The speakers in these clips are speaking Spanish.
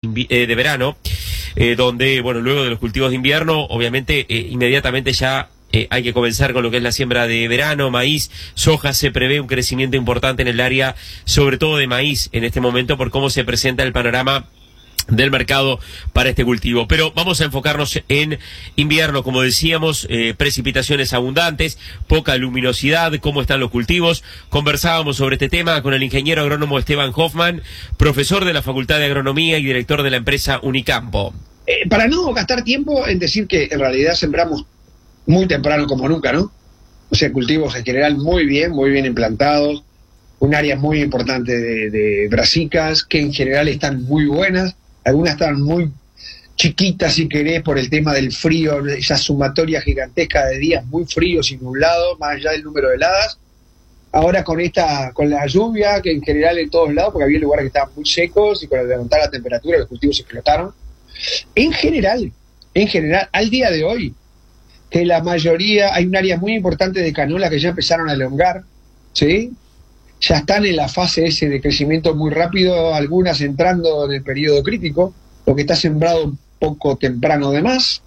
de verano, donde, bueno, luego de los cultivos de invierno, obviamente, inmediatamente ya hay que comenzar con lo que es la siembra de verano, maíz, soja. Se prevé un crecimiento importante en el área, sobre todo de maíz, en este momento, por cómo se presenta el panorama del mercado para este cultivo. Pero vamos a enfocarnos en invierno, como decíamos, precipitaciones abundantes, poca luminosidad, cómo están los cultivos. Conversábamos sobre este tema con el ingeniero agrónomo Esteban Hoffman, profesor de la Facultad de Agronomía y director de la empresa Unicampo. Para no gastar tiempo en decir que en realidad sembramos muy temprano como nunca, ¿no? O sea, cultivos en general muy bien implantados, un área muy importante de brasicas, que en general están muy buenas. Algunas están muy chiquitas, si querés, por el tema del frío, esa sumatoria gigantesca de días muy fríos y nublados, más allá del número de heladas. Ahora con la lluvia, que en general en todos lados, porque había lugares que estaban muy secos, y con el levantar la temperatura los cultivos se explotaron. En general, al día de hoy, que la mayoría, hay un área muy importante de canola que ya empezaron a elongar, ¿sí? Ya están en la fase ese de crecimiento muy rápido, algunas entrando en el periodo crítico, lo que está sembrado un poco temprano de más.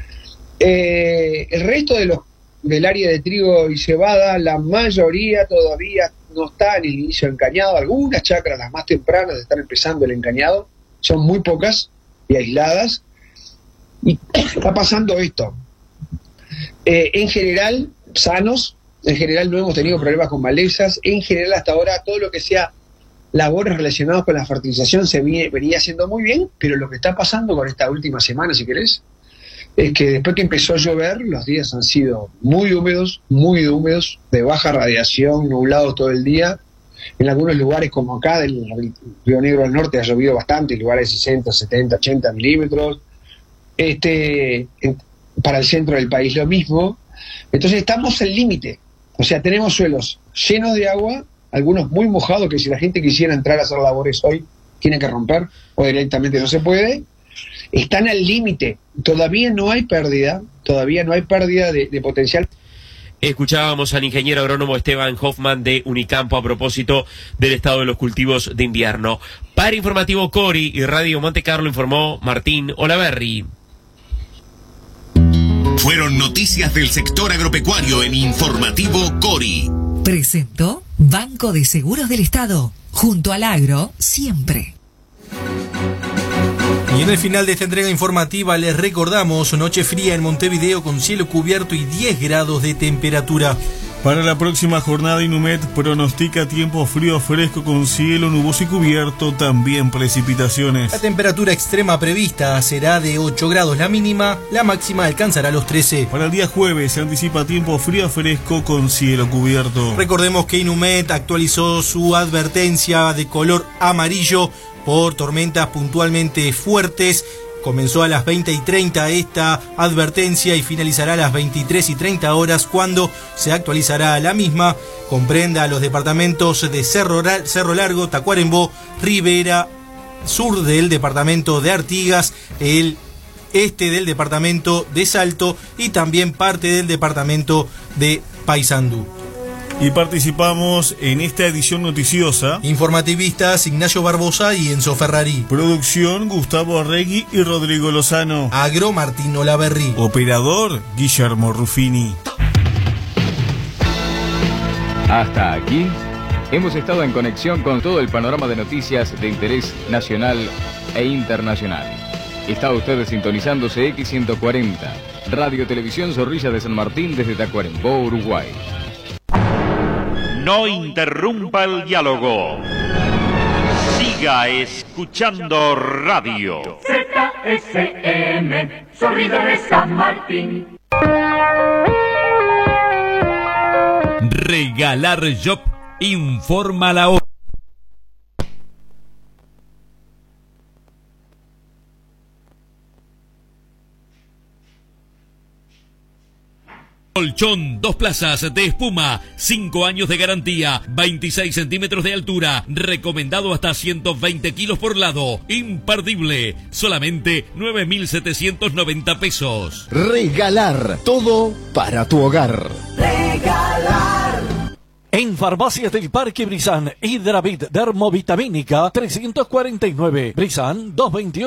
El resto del área de trigo y cebada, la mayoría todavía no está en el inicio del encañado. Algunas chacras, las más tempranas, están empezando el encañado, son muy pocas y aisladas. Y está pasando esto. En general, sanos. En general no hemos tenido problemas con malezas. En general, hasta ahora, todo lo que sea labores relacionadas con la fertilización venía haciendo muy bien, pero lo que está pasando con esta última semana, si querés, es que después que empezó a llover, los días han sido muy húmedos, de baja radiación, nublados todo el día. En algunos lugares, como acá, del Río Negro del Norte, ha llovido bastante, en lugares de 60, 70, 80 milímetros. Para el centro del país lo mismo. Entonces estamos al límite. O sea, tenemos suelos llenos de agua, algunos muy mojados, que si la gente quisiera entrar a hacer labores hoy, tiene que romper, o directamente no se puede. Están al límite. Todavía no hay pérdida de potencial. Escuchábamos al ingeniero agrónomo Esteban Hoffman de Unicampo a propósito del estado de los cultivos de invierno. Para Informativo Cori y Radio Monte Carlo informó Martín Olaverri. Fueron noticias del sector agropecuario en Informativo Cori. Presentó Banco de Seguros del Estado. Junto al agro, siempre. Y en el final de esta entrega informativa les recordamos noche fría en Montevideo con cielo cubierto y 10 grados de temperatura. Para la próxima jornada, Inumet pronostica tiempo frío fresco con cielo nuboso y cubierto, también precipitaciones. La temperatura extrema prevista será de 8 grados la mínima, la máxima alcanzará los 13. Para el día jueves se anticipa tiempo frío fresco con cielo cubierto. Recordemos que Inumet actualizó su advertencia de color amarillo por tormentas puntualmente fuertes. Comenzó a las 20:30 esta advertencia y finalizará a las 23:30 horas, cuando se actualizará la misma. Comprenda a los departamentos de Cerro Largo, Tacuarembó, Rivera, sur del departamento de Artigas, el este del departamento de Salto y también parte del departamento de Paysandú. Y participamos en esta edición noticiosa. Informativistas Ignacio Barbosa y Enzo Ferrari. Producción Gustavo Arregui y Rodrigo Lozano. Agro Martín Olaverri. Operador Guillermo Ruffini. Hasta aquí hemos estado en conexión con todo el panorama de noticias de interés nacional e internacional. Está usted sintonizándose X140, Radio Televisión Zorrilla de San Martín desde Tacuarembó, Uruguay. No interrumpa el diálogo. Siga escuchando radio. ZSM, Zorrilla de San Martín. Regalar Job informa la hora. Colchón, 2 plazas de espuma, 5 años de garantía, 26 centímetros de altura, recomendado hasta 120 kilos por lado, imperdible, solamente 9.790 pesos. Regalar, todo para tu hogar. Regalar. En Farmacias del Parque Brizán, Hidravit Dermovitamínica 349, Brizán 228.